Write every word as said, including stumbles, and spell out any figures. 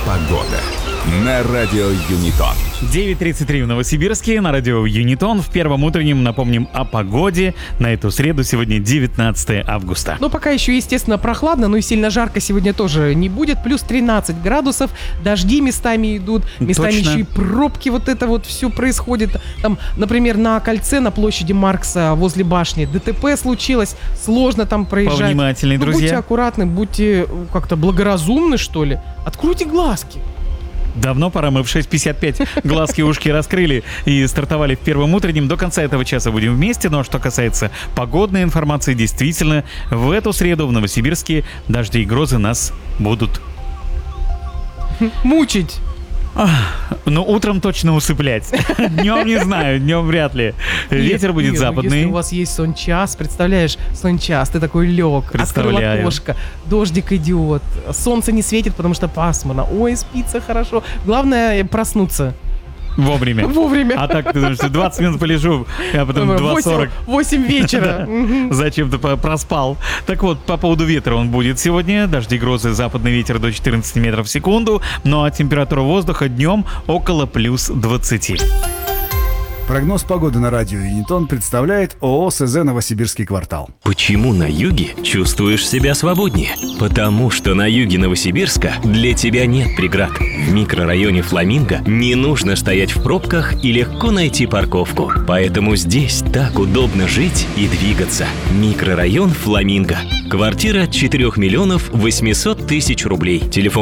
Погода на радио Юнитон. девять тридцать три в Новосибирске, на радио Юнитон. В первом утреннем напомним о погоде на эту среду, сегодня девятнадцатое августа. Ну, пока еще, естественно, прохладно, но и сильно жарко сегодня тоже не будет. Плюс тринадцать градусов, дожди местами идут, местами Точно. еще и пробки, вот это вот все происходит. Там, например, на кольце на площади Маркса возле башни ДТП случилось, сложно там проезжать. Повнимательней, Ну, друзья. будьте аккуратны, будьте как-то благоразумны, что ли. Откройте глазки. Давно пора, мы в шесть пятьдесят пять глазки ушки раскрыли и стартовали в первом утреннем. До конца этого часа будем вместе. Но что касается погодной информации, действительно, в эту среду в Новосибирске дожди и грозы нас будут... Мучить. Ну, утром точно усыплять. Днем не знаю, днем вряд ли. Ветер Нет, будет нет, ну, западный. Если у вас есть сон-час, представляешь, сон-час, ты такой лег, открыл Представляю. окошко, дождик идет, солнце не светит, потому что пасмурно. Ой, спится хорошо. Главное проснуться Вовремя. вовремя. А так, ты думаешь, что двадцать минут полежу, а потом два сорок. восемь вечера. Мгм. Зачем-то по- проспал. Так вот, по поводу ветра он будет сегодня. Дожди, грозы, западный ветер до четырнадцати метров в секунду. Ну а температура воздуха днем около плюс двадцати. Прогноз погоды на радио Юнитон представляет ООО СЗ «Новосибирский квартал». Почему на юге чувствуешь себя свободнее? Потому что на юге Новосибирска для тебя нет преград. В микрорайоне Фламинго не нужно стоять в пробках и легко найти парковку. Поэтому здесь так удобно жить и двигаться. Микрорайон Фламинго. Квартира от четырёх миллионов восемьсот тысяч рублей. Телефон